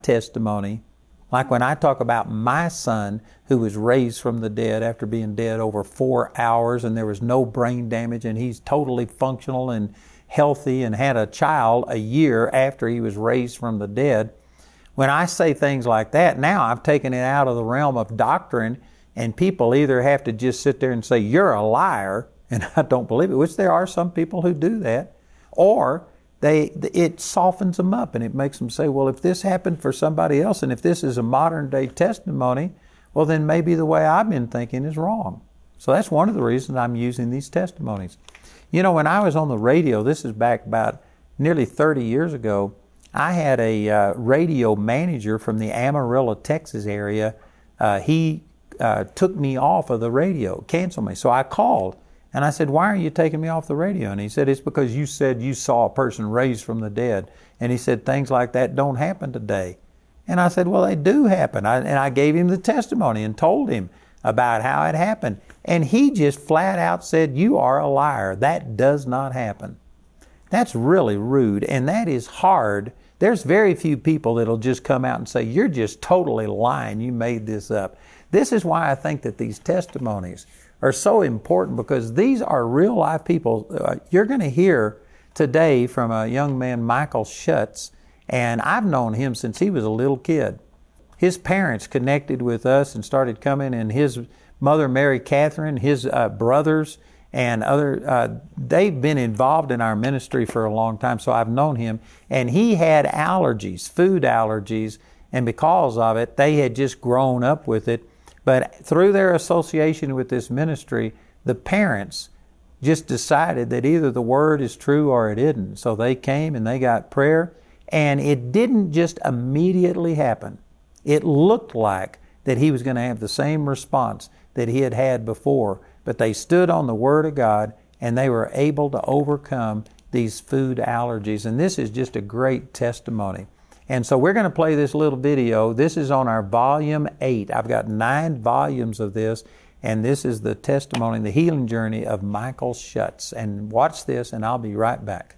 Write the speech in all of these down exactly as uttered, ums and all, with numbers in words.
testimony, like when I talk about my son who was raised from the dead after being dead over four hours and there was no brain damage and he's totally functional and healthy and had a child a year after he was raised from the dead. When I say things like that, now I've taken it out of the realm of doctrine, and people either have to just sit there and say, you're a liar, and I don't believe it, which there are some people who do that, or they it softens them up and it makes them say, well, if this happened for somebody else and if this is a modern day testimony, well, then maybe the way I've been thinking is wrong. So that's one of the reasons I'm using these testimonies. You know, when I was on the radio, this is back about nearly thirty years ago, I had a uh, radio manager from the Amarillo, Texas area. Uh, he uh, took me off of the radio, canceled me. So I called and I said, why are you taking me off the radio? And he said, it's because you said you saw a person raised from the dead. And he said, things like that don't happen today. And I said, well, they do happen. I, and I gave him the testimony and told him about how it happened. And he just flat out said, you are a liar. That does not happen. That's really rude, and that is hard. There's very few people that'll just come out and say, you're just totally lying, you made this up. This is why I think that these testimonies are so important, because these are real life people. Uh, you're going to hear today from a young man, Michael Schutz, and I've known him since he was a little kid. His parents connected with us and started coming, and his mother, Mary Catherine, his uh, brothers, and other, uh, they've been involved in our ministry for a long time, so I've known him. And he had allergies, food allergies, and because of it, they had just grown up with it. But through their association with this ministry, the parents just decided that either the word is true or it isn't. So they came and they got prayer, and it didn't just immediately happen. It looked like that he was going to have the same response that he had had before. But they stood on the Word of God, and they were able to overcome these food allergies. And this is just a great testimony. And so we're going to play this little video. This is on our volume eight. I've got nine volumes of this, and this is the testimony, the healing journey of Michael Schutz. And watch this, and I'll be right back.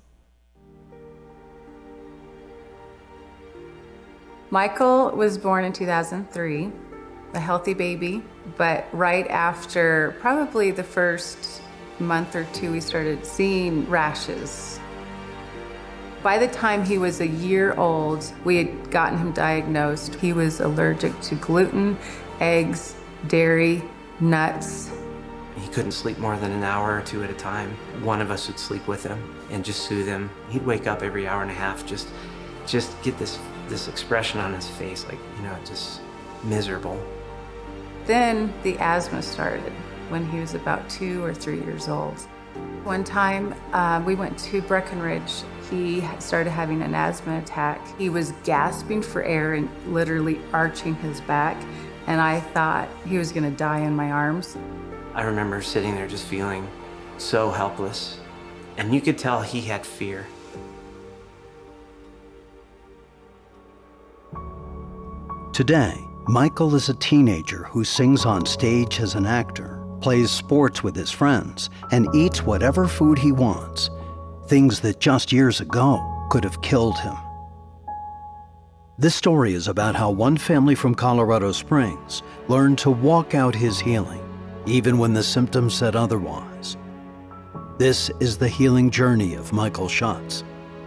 Michael was born in two thousand three. A healthy baby, but right after probably the first month or two, we started seeing rashes. By the time he was a year old, we had gotten him diagnosed. He was allergic to gluten, eggs, dairy, nuts. He couldn't sleep more than an hour or two at a time. One of us would sleep with him and just soothe him. He'd wake up every hour and a half, just, just get this, this expression on his face, like, you know, just miserable. Then the asthma started when he was about two or three years old. One time uh, we went to Breckenridge. He started having an asthma attack. He was gasping for air and literally arching his back, and I thought he was going to die in my arms. I remember sitting there just feeling so helpless, and you could tell he had fear. Today, Michael is a teenager who sings on stage as an actor, plays sports with his friends, and eats whatever food he wants, things that just years ago could have killed him. This story is about how one family from Colorado Springs learned to walk out his healing, even when the symptoms said otherwise. This is the healing journey of Michael Schutz.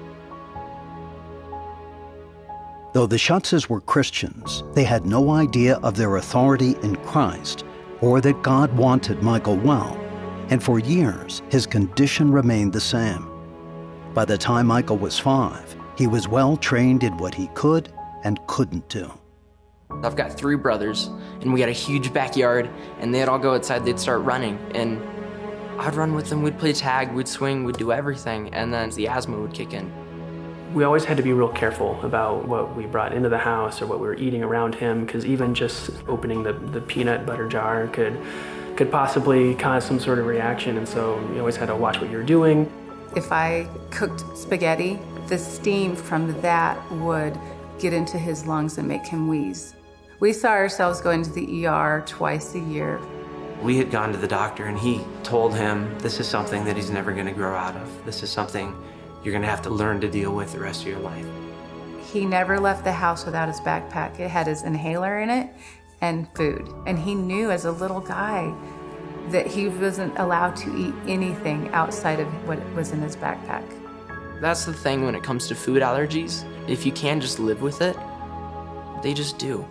Though the Schutzes were Christians, they had no idea of their authority in Christ or that God wanted Michael well, and for years his condition remained the same. By the time Michael was five, he was well trained in what he could and couldn't do. I've got three brothers, and we had a huge backyard, and they'd all go outside, they'd start running, and I'd run with them, we'd play tag, we'd swing, we'd do everything, and then the asthma would kick in. We always had to be real careful about what we brought into the house or what we were eating around him, because even just opening the, the peanut butter jar could, could possibly cause some sort of reaction, and so you always had to watch what you were doing. If I cooked spaghetti, the steam from that would get into his lungs and make him wheeze. We saw ourselves going to the E R twice a year. We had gone to the doctor, and he told him, this is something that he's never going to grow out of. This is something you're going to have to learn to deal with the rest of your life. He never left the house without his backpack. It had his inhaler in it and food. And he knew as a little guy that he wasn't allowed to eat anything outside of what was in his backpack. That's the thing when it comes to food allergies. If you can just live with it, they just do.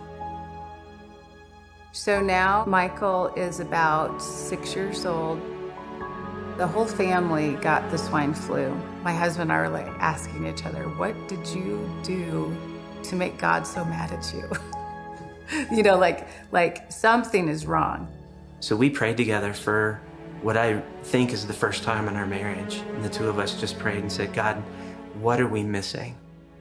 So now Michael is about six years old. The whole family got the swine flu. My husband and I were like asking each other, what did you do to make God so mad at you? You know, like, like something is wrong. So we prayed together for what I think is the first time in our marriage. And the two of us just prayed and said, God, what are we missing?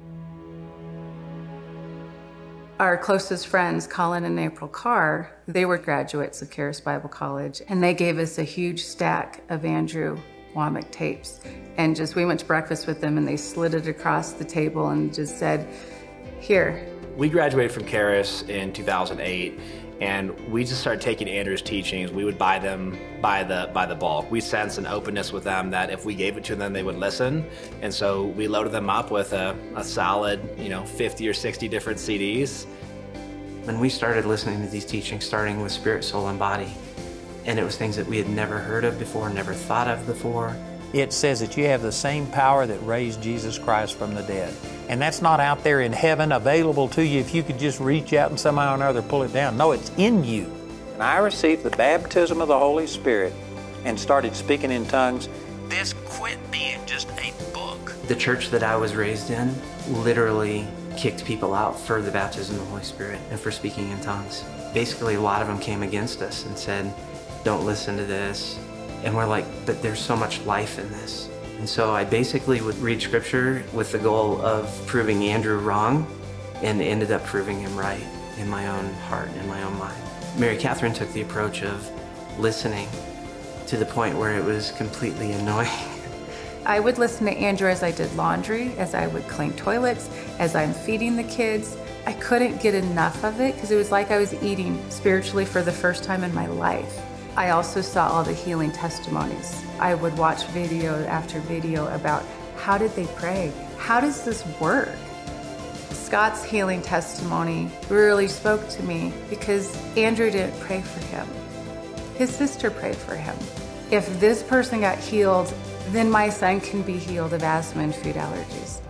Our closest friends, Colin and April Carr, they were graduates of Charis Bible College, and they gave us a huge stack of Andrew Wommack tapes. And just, we went to breakfast with them and they slid it across the table and just said, here. We graduated from Charis in two thousand eight, and we just started taking Andrew's teachings. We would buy them by the by the bulk. We sensed an openness with them that if we gave it to them, they would listen. And so we loaded them up with a, a solid, you know, fifty or sixty different C Ds. When we started listening to these teachings, starting with Spirit, Soul, and Body, and it was things that we had never heard of before, never thought of before. It says that you have the same power that raised Jesus Christ from the dead. And that's not out there in heaven available to you if you could just reach out and somehow or another pull it down. No, it's in you. And I received the baptism of the Holy Spirit and started speaking in tongues. This quit being just a book. The church that I was raised in literally kicked people out for the baptism of the Holy Spirit and for speaking in tongues. Basically, a lot of them came against us and said, don't listen to this. And we're like, but there's so much life in this. And so I basically would read scripture with the goal of proving Andrew wrong, and ended up proving him right in my own heart and in my own mind. Mary Catherine took the approach of listening to the point where it was completely annoying. I would listen to Andrew as I did laundry, as I would clean toilets, as I'm feeding the kids. I couldn't get enough of it because it was like I was eating spiritually for the first time in my life. I also saw all the healing testimonies. I would watch video after video about how did they pray? How does this work? Scott's healing testimony really spoke to me because Andrew didn't pray for him. His sister prayed for him. If this person got healed, then my son can be healed of asthma and food allergies.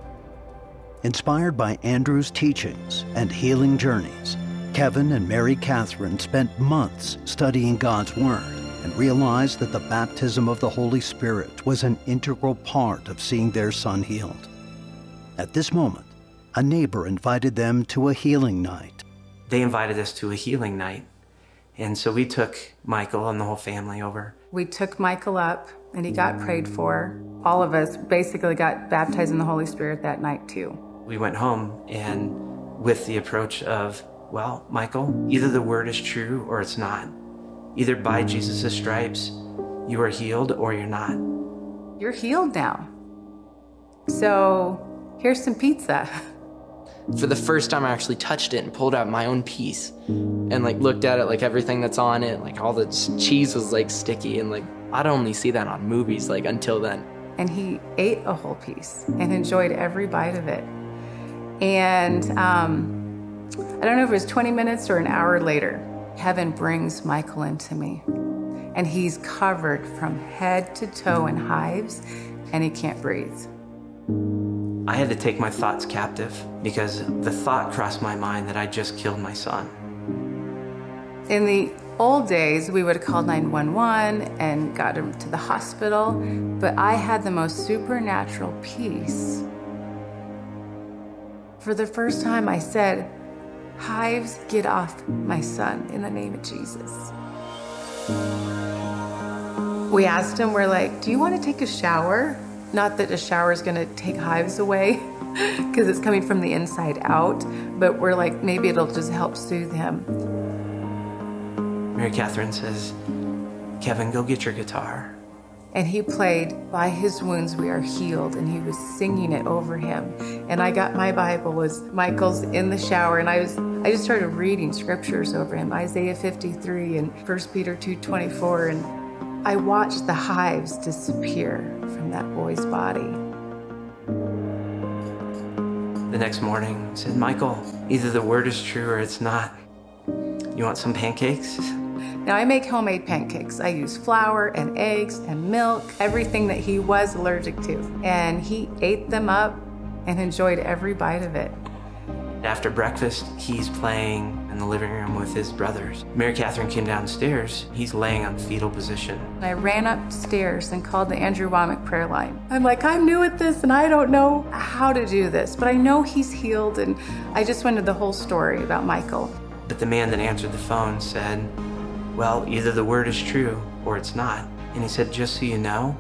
Inspired by Andrew's teachings and healing journeys, Kevin and Mary Catherine spent months studying God's Word and realized that the baptism of the Holy Spirit was an integral part of seeing their son healed. At this moment, a neighbor invited them to a healing night. They invited us to a healing night. And so we took Michael and the whole family over. We took Michael up and he got prayed for. All of us basically got baptized in the Holy Spirit that night too. We went home and with the approach of, well, Michael, either the word is true or it's not. Either by Jesus' stripes, you are healed or you're not. You're healed now. So here's some pizza. For the first time, I actually touched it and pulled out my own piece and like looked at it, like everything that's on it, like all the cheese was like sticky, and like I'd only see that on movies like until then. And he ate a whole piece and enjoyed every bite of it. And um, I don't know if it was twenty minutes or an hour later, heaven brings Michael into me. And he's covered from head to toe in hives, and he can't breathe. I had to take my thoughts captive because the thought crossed my mind that I just killed my son. In the old days, we would have called nine one one and got him to the hospital, but I had the most supernatural peace. For the first time, I said, hives, get off my son in the name of Jesus. We asked him, we're like, do you want to take a shower? Not that a shower is going to take hives away because it's coming from the inside out, but we're like, maybe it'll just help soothe him. Mary Catherine says, Kevin, go get your guitar. And he played, by his wounds we are healed, and he was singing it over him. And I got my Bible as Michael's in the shower, and I was I just started reading scriptures over him, Isaiah fifty-three and First Peter two twenty-four, and I watched the hives disappear from that boy's body. the next morning. He said, Michael, either the word is true or it's not. You want some pancakes? Now, I make homemade pancakes. I use flour and eggs and milk, everything that he was allergic to. And he ate them up and enjoyed every bite of it. After breakfast, he's playing in the living room with his brothers. Mary Catherine came downstairs. He's laying on fetal position. I ran upstairs and called the Andrew Wommack prayer line. I'm like, I'm new at this and I don't know how to do this, but I know he's healed. And I just went into the whole story about Michael. But the man that answered the phone said, well, either the word is true or it's not. And he said, just so you know,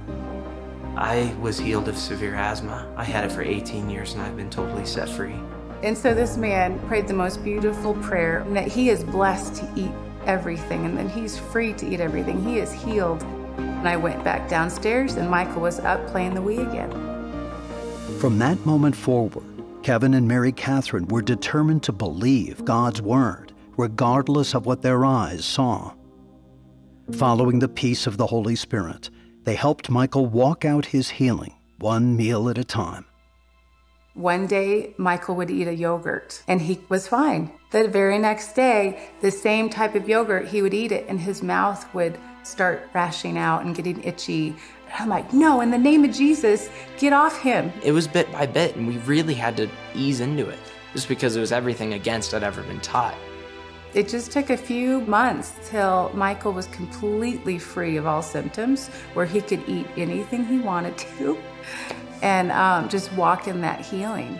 I was healed of severe asthma. I had it for eighteen years and I've been totally set free. And so this man prayed the most beautiful prayer, and that he is blessed to eat everything, and then he's free to eat everything. He is healed. And I went back downstairs, and Michael was up playing the Wii again. From that moment forward, Kevin and Mary Catherine were determined to believe God's word, regardless of what their eyes saw. Following the peace of the Holy Spirit, they helped Michael walk out his healing, one meal at a time. One day, Michael would eat a yogurt, and he was fine. The very next day, the same type of yogurt, he would eat it, and his mouth would start rashing out and getting itchy. And I'm like, no, in the name of Jesus, get off him. It was bit by bit, and we really had to ease into it, just because it was everything against I'd ever been taught. It just took a few months till Michael was completely free of all symptoms, where he could eat anything he wanted to. And um, just walk in that healing.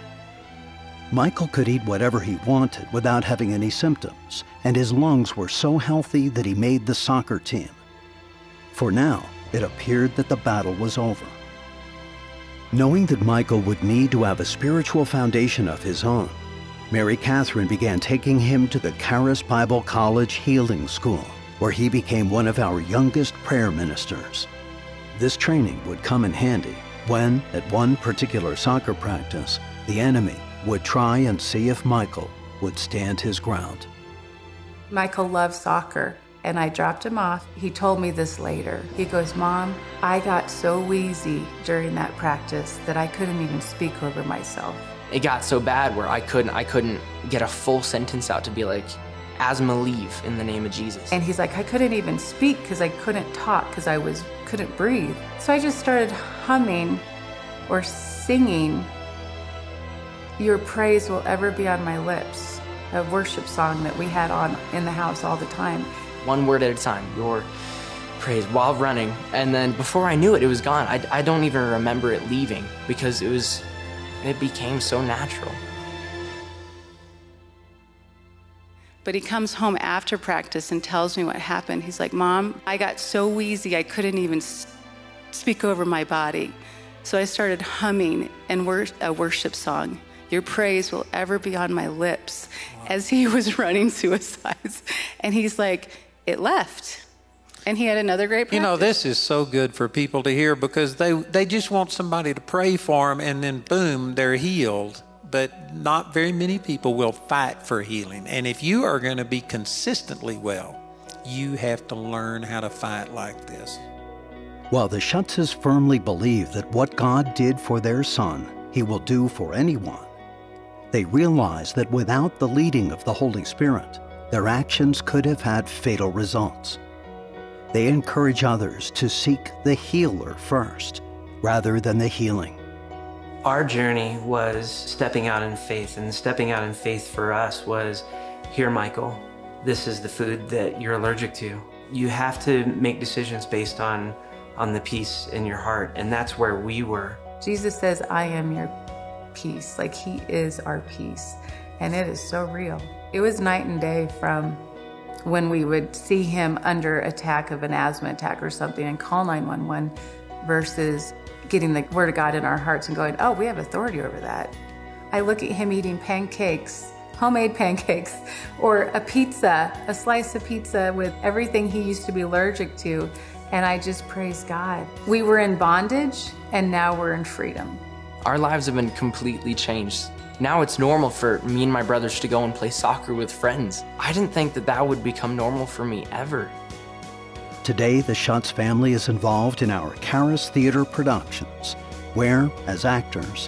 Michael could eat whatever he wanted without having any symptoms, and his lungs were so healthy that he made the soccer team. For now, it appeared that the battle was over. Knowing that Michael would need to have a spiritual foundation of his own, Mary Catherine began taking him to the Charis Bible College Healing School, where he became one of our youngest prayer ministers. This training would come in handy when, at one particular soccer practice, the enemy would try and see if Michael would stand his ground. Michael loved soccer, and I dropped him off. He told me this later. He goes, Mom, I got so wheezy during that practice that I couldn't even speak over myself. It got so bad where I couldn't, I couldn't get a full sentence out to be like, asthma leave in the name of Jesus. And he's like, I couldn't even speak because I couldn't talk because I was couldn't breathe. So I just started humming or singing, Your Praise Will Ever Be on My Lips, a worship song that we had on in the house all the time. One word at a time, your praise, while running. And then before I knew it, it was gone. I, I don't even remember it leaving because it was, it became so natural. But he comes home after practice and tells me what happened. He's like, Mom, I got so wheezy I couldn't even speak over my body. So I started humming and wor- a worship song, Your Praise Will Ever Be on My Lips, as he was running suicides. And he's like, it left. And he had another great practice. You know, this is so good for people to hear because they, they just want somebody to pray for them and then boom, they're healed. But not very many people will fight for healing. And if you are going to be consistently well, you have to learn how to fight like this. While the Schutzes firmly believe that what God did for their son, he will do for anyone, they realize that without the leading of the Holy Spirit, their actions could have had fatal results. They encourage others to seek the healer first, rather than the healing. Our journey was stepping out in faith, and stepping out in faith for us was, here, Michael, this is the food that you're allergic to. You have to make decisions based on, on the peace in your heart, and that's where we were. Jesus says, I am your peace, like he is our peace, and it is so real. It was night and day from when we would see him under attack of an asthma attack or something and call nine one one versus getting the word of God in our hearts and going, oh, we have authority over that. I look at him eating pancakes, homemade pancakes, or a pizza, a slice of pizza with everything he used to be allergic to, and I just praise God. We were in bondage, and now we're in freedom. Our lives have been completely changed. Now it's normal for me and my brothers to go and play soccer with friends. I didn't think that that would become normal for me ever. Today, the Schutz family is involved in our Charis Theater productions, where, as actors,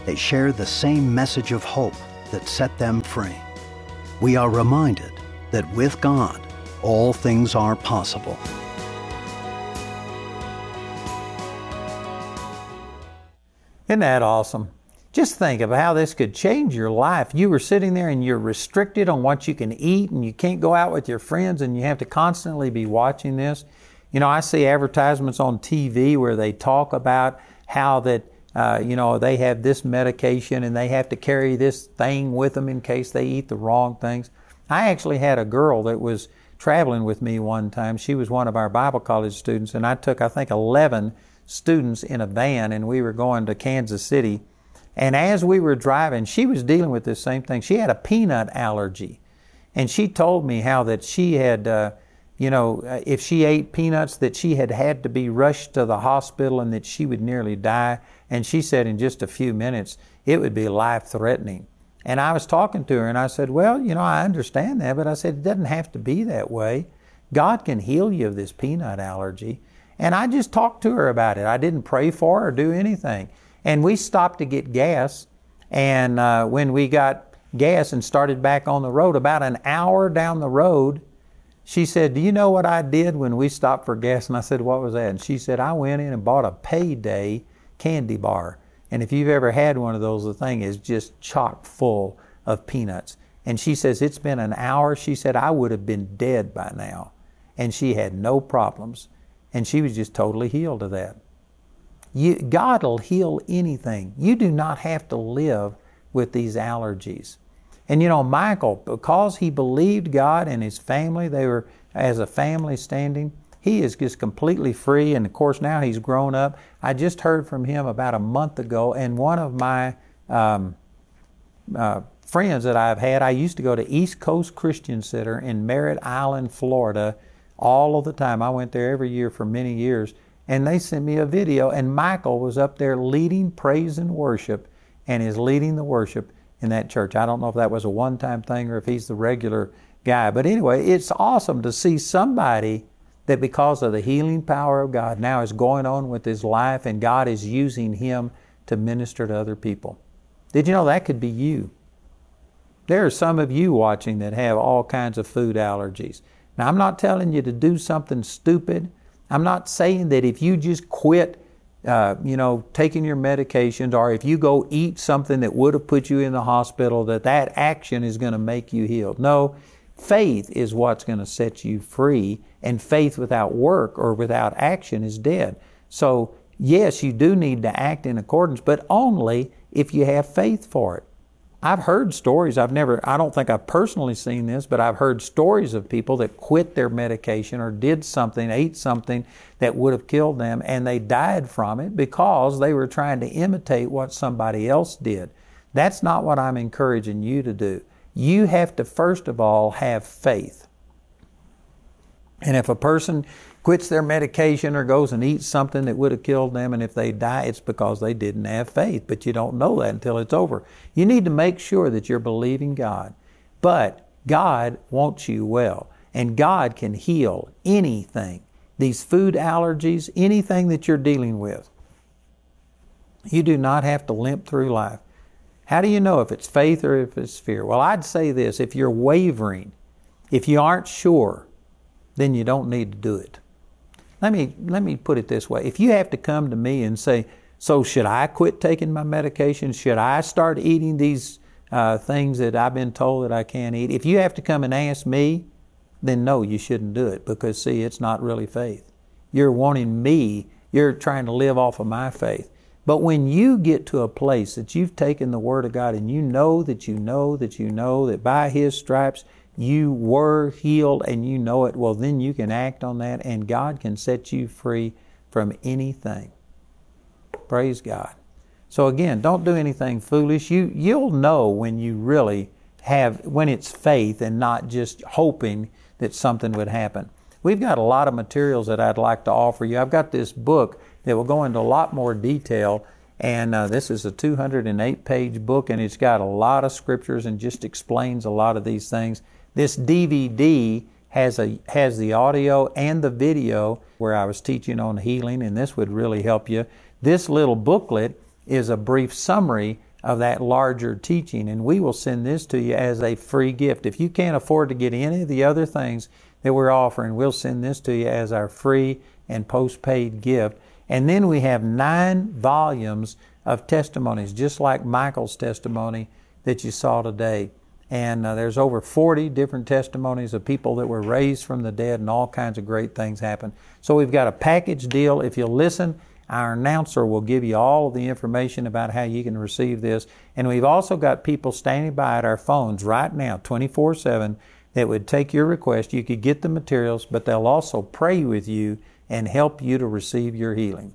they share the same message of hope that set them free. We are reminded that with God, all things are possible. Isn't that awesome? Just think of how this could change your life. You were sitting there and you're restricted on what you can eat, and you can't go out with your friends, and you have to constantly be watching this. You know, I see advertisements on T V where they talk about how that, uh, you know, they have this medication and they have to carry this thing with them in case they eat the wrong things. I actually had a girl that was traveling with me one time. She was one of our Bible college students, and I took, I think, eleven students in a van, and we were going to Kansas City. And as we were driving, she was dealing with this same thing. She had a peanut allergy. And she told me how that she had, uh, you know, if she ate peanuts, that she had had to be rushed to the hospital and that she would nearly die. And she said in just a few minutes, it would be life-threatening. And I was talking to her and I said, well, you know, I understand that, but I said, it doesn't have to be that way. God can heal you of this peanut allergy. And I just talked to her about it. I didn't pray for her or do anything. And we stopped to get gas. And uh, when we got gas and started back on the road, about an hour down the road, she said, do you know what I did when we stopped for gas? And I said, what was that? And she said, I went in and bought a Payday candy bar. And if you've ever had one of those, the thing is just chock full of peanuts. And she says, it's been an hour. She said, I would have been dead by now. And she had no problems. And she was just totally healed of that. You, God will heal anything. You do not have to live with these allergies. And you know, Michael, because he believed God and his family, they were as a family standing, he is just completely free. And of course now he's grown up. I just heard from him about a month ago, and one of my um, uh, friends that I've had, I used to go to East Coast Christian Center in Merritt Island, Florida, all of the time. I went there every year for many years. And they sent me a video, and Michael was up there leading praise and worship, and is leading the worship in that church. I don't know if that was a one-time thing or if he's the regular guy. But anyway, it's awesome to see somebody that because of the healing power of God now is going on with his life, and God is using him to minister to other people. Did you know that could be you? There are some of you watching that have all kinds of food allergies. Now, I'm not telling you to do something stupid. I'm not saying that if you just quit, uh, you know, taking your medications, or if you go eat something that would have put you in the hospital, that that action is going to make you healed. No, faith is what's going to set you free, and faith without work or without action is dead. So, yes, you do need to act in accordance, but only if you have faith for it. I've heard stories, I've never, I don't think I've personally seen this, but I've heard stories of people that quit their medication or did something, ate something that would have killed them, and they died from it because they were trying to imitate what somebody else did. That's not what I'm encouraging you to do. You have to, first of all, have faith. And if a person quits their medication or goes and eats something that would have killed them, and if they die, it's because they didn't have faith. But you don't know that until it's over. You need to make sure that you're believing God. But God wants you well, and God can heal anything. These food allergies, anything that you're dealing with. You do not have to limp through life. How do you know if it's faith or if it's fear? Well, I'd say this: if you're wavering, if you aren't sure, then you don't need to do it. Let me let me put it this way. If you have to come to me and say, so should I quit taking my medication? Should I start eating these uh, things that I've been told that I can't eat? If you have to come and ask me, then no, you shouldn't do it, because see, it's not really faith. You're wanting me, you're trying to live off of my faith. But when you get to a place that you've taken the Word of God and you know that you know that you know that by His stripes you were healed and you know it, well, then you can act on that, and God can set you free from anything. Praise God. So again, don't do anything foolish. You, you'll know when you really have, when it's faith and not just hoping that something would happen. We've got a lot of materials that I'd like to offer you. I've got this book that will go into a lot more detail, and uh, this is a two hundred eight page book, and it's got a lot of scriptures and just explains a lot of these things. This D V D has a has the audio and the video where I was teaching on healing, and this would really help you. This little booklet is a brief summary of that larger teaching, and we will send this to you as a free gift. If you can't afford to get any of the other things that we're offering, we'll send this to you as our free and postpaid gift. And then we have nine volumes of testimonies, just like Michael's testimony that you saw today. And uh, there's over forty different testimonies of people that were raised from the dead, and all kinds of great things happen. So we've got a package deal. If you listen, our announcer will give you all of the information about how you can receive this. And we've also got people standing by at our phones right now, twenty-four seven, that would take your request. You could get the materials, but they'll also pray with you and help you to receive your healing.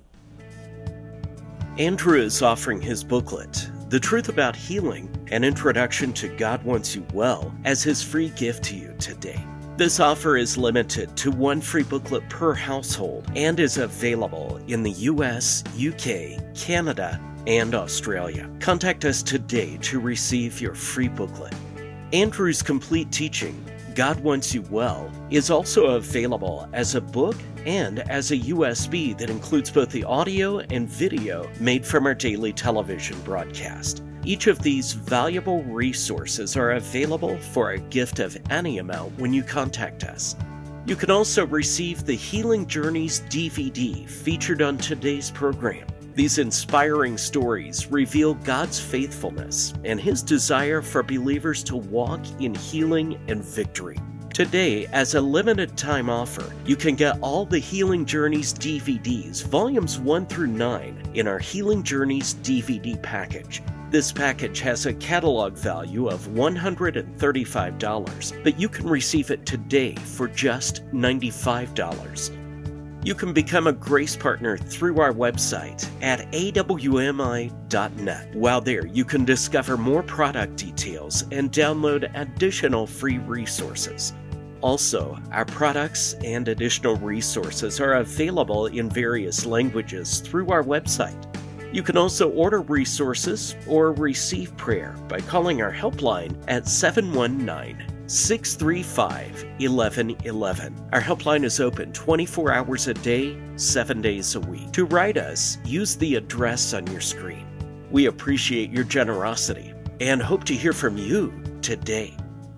Andrew is offering his booklet, The Truth About Healing, an Introduction to God Wants You Well, as his free gift to you today. This offer is limited to one free booklet per household and is available in the U S, U K, Canada, and Australia. Contact us today to receive your free booklet. Andrew's complete teaching, God Wants You Well, is also available as a book and as a U S B that includes both the audio and video made from our daily television broadcast. Each of these valuable resources are available for a gift of any amount when you contact us. You can also receive the Healing Journeys D V D featured on today's program. These inspiring stories reveal God's faithfulness and His desire for believers to walk in healing and victory. Today, as a limited time offer, you can get all the Healing Journeys D V Ds, volumes one through nine, in our Healing Journeys D V D package. This package has a catalog value of one hundred thirty-five dollars, but you can receive it today for just ninety-five dollars. You can become a Grace Partner through our website at A W M I dot net. While there, you can discover more product details and download additional free resources. Also, our products and additional resources are available in various languages through our website. You can also order resources or receive prayer by calling our helpline at seven one nine, six three five, one one one one. Our helpline is open twenty-four hours a day, seven days a week. To write us, use the address on your screen. We appreciate your generosity and hope to hear from you today.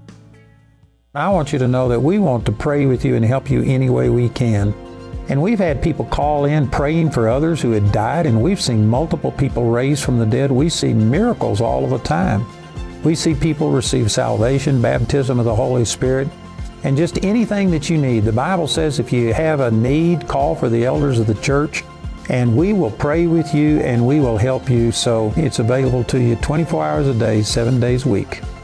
I want you to know that we want to pray with you and help you any way we can. And we've had people call in praying for others who had died, and we've seen multiple people raised from the dead. We see miracles all of the time. We see people receive salvation, baptism of the Holy Spirit, and just anything that you need. The Bible says if you have a need, call for the elders of the church, and we will pray with you and we will help you. So it's available to you twenty-four hours a day, seven days a week.